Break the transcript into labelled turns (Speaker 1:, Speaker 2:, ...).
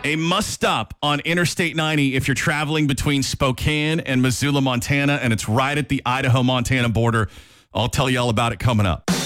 Speaker 1: A must stop on Interstate 90 if you're traveling between Spokane and Missoula, Montana, and it's right at the Idaho-Montana border. I'll tell you all about it coming up.